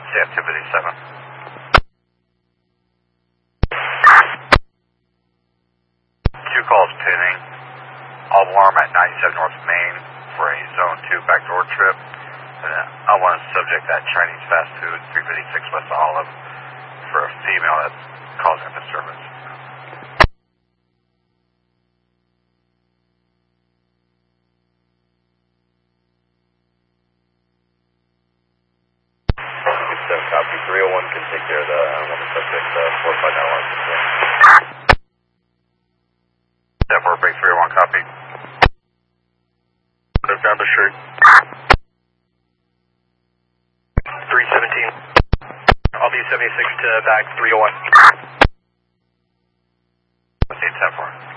see activity 7. Two calls pinning. All alarm at 97 North Main for a Zone 2 backdoor trip. And I want to subject that Chinese fast food, 356 West Olive, for a female that's causing a disturbance. Copy 301 can take care of the subject 459 Denver, break 301, copy. Down the street. 317. I'll be 76 to back 301. Let's see 10 for.